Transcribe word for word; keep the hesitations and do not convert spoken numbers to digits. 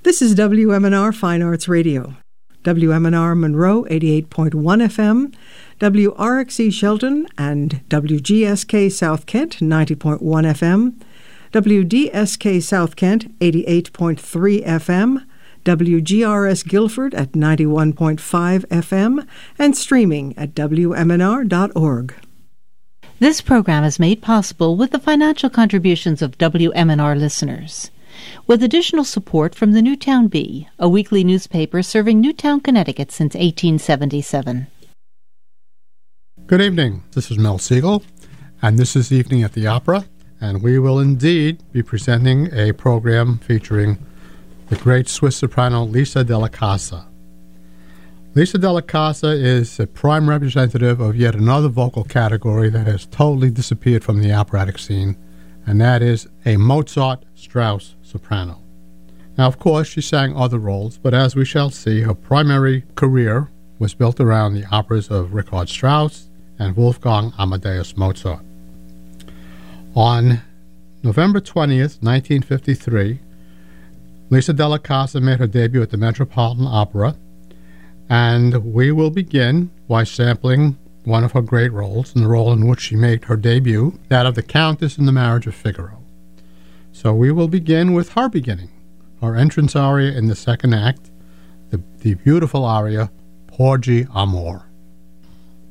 This is W M N R Fine Arts Radio. W M N R Monroe eighty-eight point one F M, W R X E Shelton and W G S K South Kent ninety point one F M, W D S K South Kent eighty-eight point three F M, W G R S Guilford at ninety-one point five F M, and streaming at W M N R dot org. This program is made possible with the financial contributions of W M N R listeners, with additional support from the Newtown Bee, a weekly newspaper serving Newtown, Connecticut since eighteen seventy-seven. Good evening. This is Mel Siegel, and this is Evening at the Opera, and we will indeed be presenting a program featuring the great Swiss soprano Lisa Della Casa. Lisa Della Casa is a prime representative of yet another vocal category that has totally disappeared from the operatic scene, and that is a Mozart-Strauss soprano. Now, of course, she sang other roles, but as we shall see, her primary career was built around the operas of Richard Strauss and Wolfgang Amadeus Mozart. On November twentieth, nineteen fifty-three, Lisa Della Casa made her debut at the Metropolitan Opera, and we will begin by sampling one of her great roles, and the role in which she made her debut, that of the Countess in The Marriage of Figaro. So we will begin with her beginning, her entrance aria in the second act, the, the beautiful aria, Porgi Amor.